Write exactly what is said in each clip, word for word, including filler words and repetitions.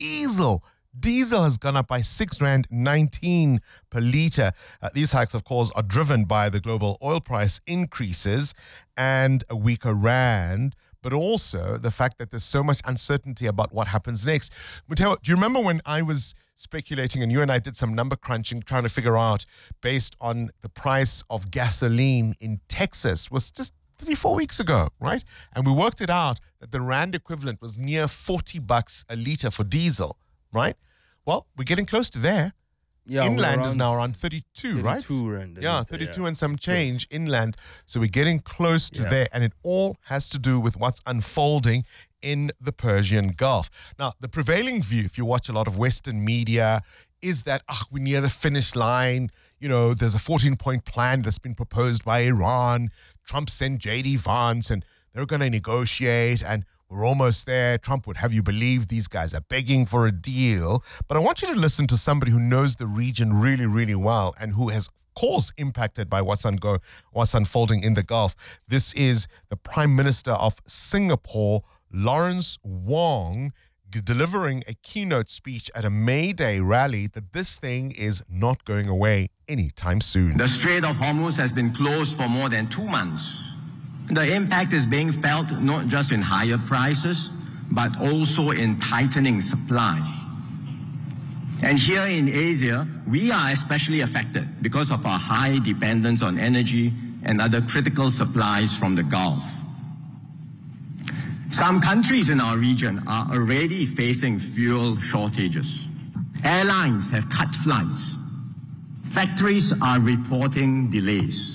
diesel. Diesel has gone up by six rand nineteen per litre. Uh, these hikes, of course, are driven by the global oil price increases and a weaker rand, but also the fact that there's so much uncertainty about what happens next. Mutheo, do you remember when I was speculating and you and I did some number crunching trying to figure out based on the price of gasoline in Texas was just three, four weeks ago, right? And we worked it out that the rand equivalent was near forty bucks a litre for diesel. Right? Well, we're getting close to there. Yeah, inland is now around thirty-two, right? thirty-two rand. Yeah, thirty-two yeah. and some change yes. inland. So we're getting close to yeah. there. And it all has to do with what's unfolding in the Persian Gulf. Now, the prevailing view, if you watch a lot of Western media, is that oh, we're near the finish line. You know, there's a fourteen-point plan that's been proposed by Iran. Trump sent J D Vance and they're going to negotiate and we're almost there. Trump would have you believe these guys are begging for a deal. But I want you to listen to somebody who knows the region really, really well and who has, of course, impacted by what's, ungo- what's unfolding in the Gulf. This is the Prime Minister of Singapore, Lawrence Wong, g- delivering a keynote speech at a May Day rally that this thing is not going away anytime soon. The Strait of Hormuz has been closed for more than two months. The impact is being felt not just in higher prices, but also in tightening supply. And here in Asia, we are especially affected because of our high dependence on energy and other critical supplies from the Gulf. Some countries in our region are already facing fuel shortages. Airlines have cut flights. Factories are reporting delays.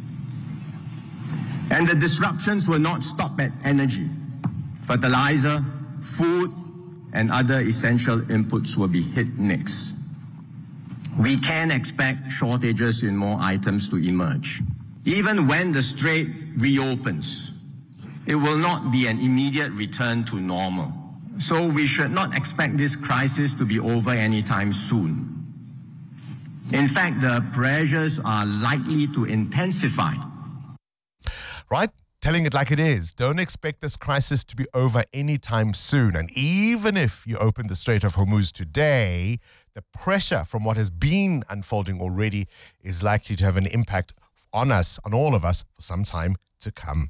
And the disruptions will not stop at energy. Fertilizer, food, and other essential inputs will be hit next. We can expect shortages in more items to emerge. Even when the strait reopens, it will not be an immediate return to normal. So we should not expect this crisis to be over anytime soon. In fact, the pressures are likely to intensify. Right? Telling it like it is. Don't expect this crisis to be over anytime soon. And even if you open the Strait of Hormuz today, the pressure from what has been unfolding already is likely to have an impact on us, on all of us, for some time to come.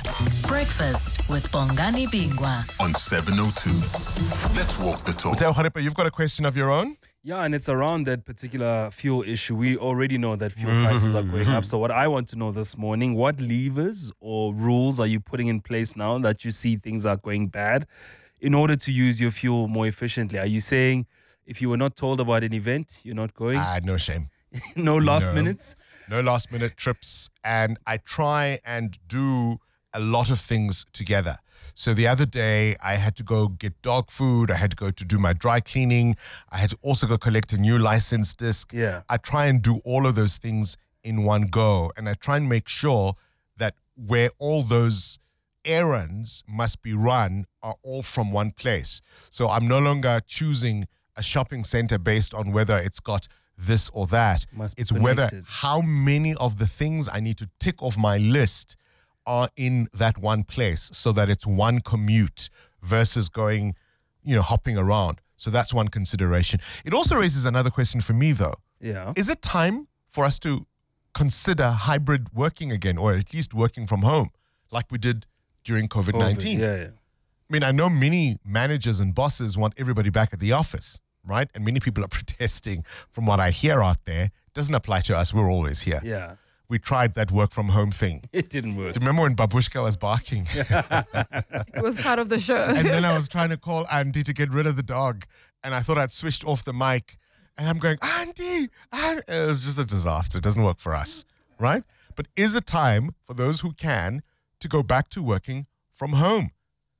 Breakfast with Bongani Bingwa on seven oh two. Let's walk the talk. Mutheo Kgaripa, you've got a question of your own? Yeah, and it's around that particular fuel issue. We already know that fuel prices are going up. So what I want to know this morning, what levers or rules are you putting in place now that you see things are going bad in order to use your fuel more efficiently? Are you saying if you were not told about an event, you're not going? Ah, no shame. No last no. minutes? No last minute trips. And I try and do a lot of things together. So the other day, I had to go get dog food. I had to go to do my dry cleaning. I had to also go collect a new license disc. Yeah. I try and do all of those things in one go. And I try and make sure that where all those errands must be run are all from one place. So I'm no longer choosing a shopping center based on whether it's got this or that. Must be it's whether connected. how many of the things I need to tick off my list are in that one place so that it's one commute versus going, you know, hopping around. So that's one consideration. It also raises another question for me, though. Yeah. Is it time for us to consider hybrid working again, or at least working from home like we did during COVID nineteen? COVID, yeah, yeah. I mean, I know many managers and bosses want everybody back at the office, right? And many people are protesting from what I hear out there. It doesn't apply to us. We're always here. Yeah. We tried that work from home thing. It didn't work. Do you remember when Babushka was barking? It was part of the show. And then I was trying to call Andy to get rid of the dog. And I thought I'd switched off the mic. And I'm going, Andy! Andy. It was just a disaster. It doesn't work for us, right? But is it time for those who can to go back to working from home?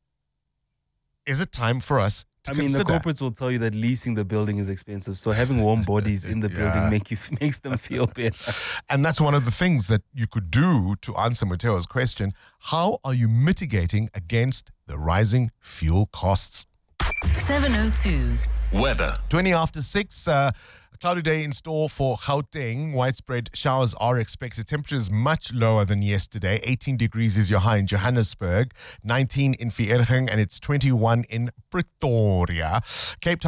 Is it time for us to I mean, consider? the corporates will tell you that leasing the building is expensive. So having warm bodies in the Yeah. building make you makes them feel better. And that's one of the things that you could do to answer Mutheo's question. How are you mitigating against the rising fuel costs? seven oh two. Weather. twenty after six, uh, a Cloudy day in store for Gauteng. Widespread showers are expected. Temperatures much lower than yesterday. eighteen degrees is your high in Johannesburg, nineteen in Vereeniging, and it's twenty-one in Pretoria. Cape Town